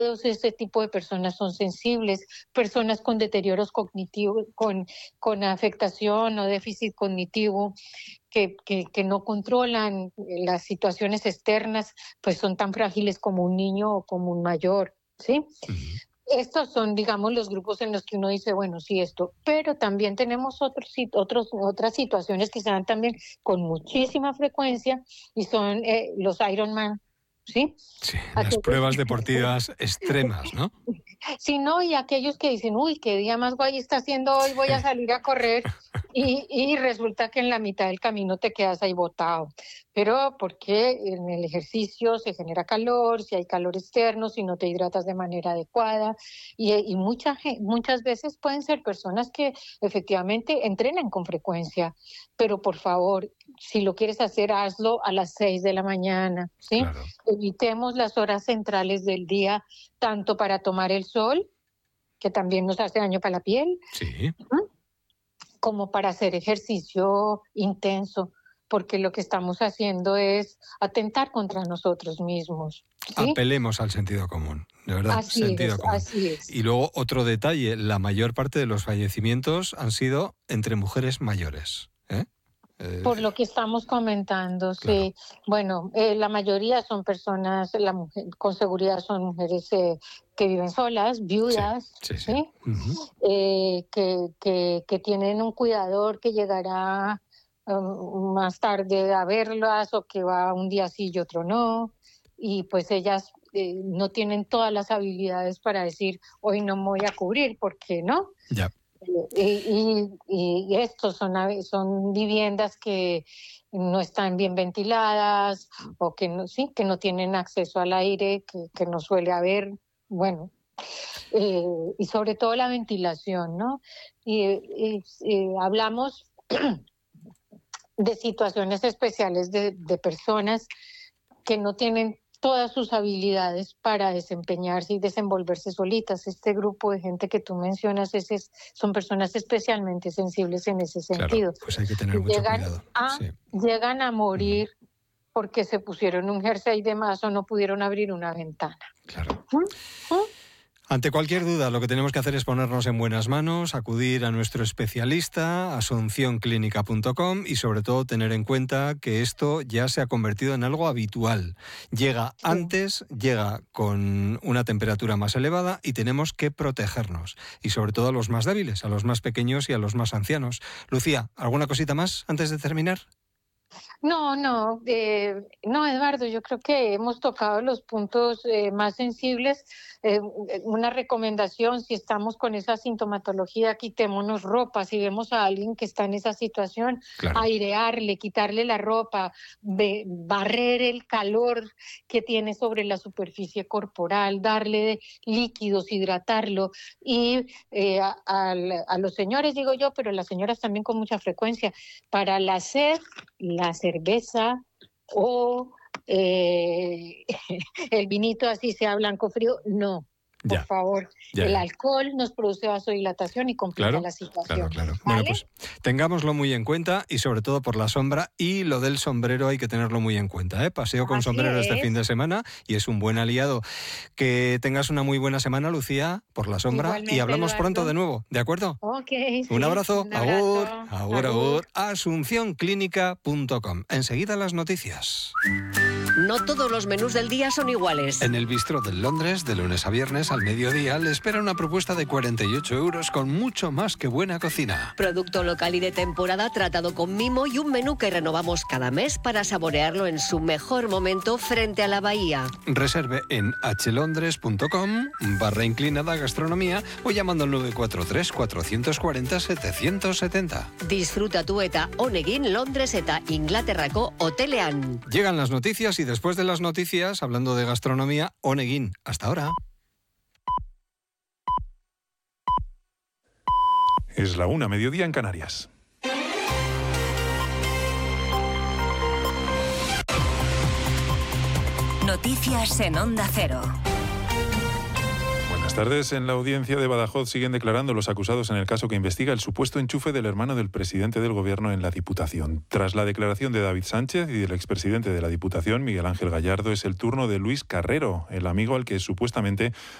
este tipo de personas son sensibles, personas con deterioros cognitivos, con afectación o déficit cognitivo, que no controlan las situaciones externas, pues son tan frágiles como un niño o como un mayor, ¿sí? Uh-huh. Estos son, digamos, los grupos en los que uno dice, bueno, sí, esto, pero también tenemos otras situaciones que se dan también con muchísima frecuencia y son los Ironman, ¿sí? Sí, las pruebas deportivas extremas, ¿no? Sí, no, y aquellos que dicen, uy, qué día más guay está haciendo hoy, voy a salir a correr, y resulta que en la mitad del camino te quedas ahí botado. Pero porque en el ejercicio se genera calor, si hay calor externo, si no te hidratas de manera adecuada, y muchas veces pueden ser personas que efectivamente entrenan con frecuencia, pero por favor, si lo quieres hacer, hazlo a las 6 de la mañana, ¿sí? Claro. Evitemos las horas centrales del día, tanto para tomar el sol, que también nos hace daño para la piel, Sí. como para hacer ejercicio intenso, porque lo que estamos haciendo es atentar contra nosotros mismos, ¿sí? Apelemos al sentido común, de verdad, Así sentido es, común. así es. Y luego otro detalle, la mayor parte de los fallecimientos han sido entre mujeres mayores, ¿eh? Por lo que estamos comentando, Claro. sí. Bueno, la mayoría son personas, con seguridad son mujeres que viven solas, viudas, Sí. ¿sí? Uh-huh. Que tienen un cuidador que llegará más tarde a verlas, o que va un día sí y otro no, y pues ellas no tienen todas las habilidades para decir, hoy no me voy a cubrir, porque no. Ya. Y estos son viviendas que no están bien ventiladas, o que no tienen acceso al aire, que no suele haber, bueno, y sobre todo la ventilación, ¿no? Y hablamos de situaciones especiales de personas que no tienen todas sus habilidades para desempeñarse y desenvolverse solitas. Este grupo de gente que tú mencionas son personas especialmente sensibles en ese sentido. Claro, pues hay que tener mucho cuidado. Llegan a morir porque se pusieron un jersey de más o no pudieron abrir una ventana. Claro. Ante cualquier duda, lo que tenemos que hacer es ponernos en buenas manos, acudir a nuestro especialista, asuncionclinica.com, y sobre todo tener en cuenta que esto ya se ha convertido en algo habitual. Llega antes, llega con una temperatura más elevada y tenemos que protegernos. Y sobre todo a los más débiles, a los más pequeños y a los más ancianos. Lucía, ¿alguna cosita más antes de terminar? No, Eduardo, yo creo que hemos tocado los puntos más sensibles. Una recomendación: si estamos con esa sintomatología, quitémonos ropa. Si vemos a alguien que está en esa situación, airearle, quitarle la ropa, barrer el calor que tiene sobre la superficie corporal, darle líquidos, hidratarlo. Y a los señores, digo yo, pero las señoras también con mucha frecuencia, para la sed, la cerveza o el vinito, así sea blanco frío, no. Por favor, el alcohol nos produce vasodilatación y complica la situación. Claro. ¿Vale? Bueno, pues tengámoslo muy en cuenta, y sobre todo por la sombra, y lo del sombrero hay que tenerlo muy en cuenta, ¿eh? Paseo con sombrero este fin de semana y es un buen aliado. Que tengas una muy buena semana, Lucía, por la sombra. Igualmente, y hablamos pronto de nuevo, ¿de acuerdo? Ok. Un abrazo. Un abrazo. Agur. Asuncionclinica.com. Enseguida las noticias. No todos los menús del día son iguales. En el Bistro del Londres, de lunes a viernes al mediodía, le espera una propuesta de 48 euros con mucho más que buena cocina. Producto local y de temporada tratado con mimo, y un menú que renovamos cada mes para saborearlo en su mejor momento frente a la bahía. Reserve en hlondres.com/gastronomía o llamando al 943 440 770. Disfruta tu eta Honegin Londres eta Inglaterrako hotelean. Llegan las noticias y después de las noticias, hablando de gastronomía, Honegin. Hasta ahora. Es la 1:00, mediodía en Canarias. Noticias en Onda Cero. Buenas tardes. En la audiencia de Badajoz siguen declarando los acusados en el caso que investiga el supuesto enchufe del hermano del presidente del Gobierno en la Diputación. Tras la declaración de David Sánchez y del expresidente de la Diputación, Miguel Ángel Gallardo, es el turno de Luis Carrero, el amigo al que supuestamente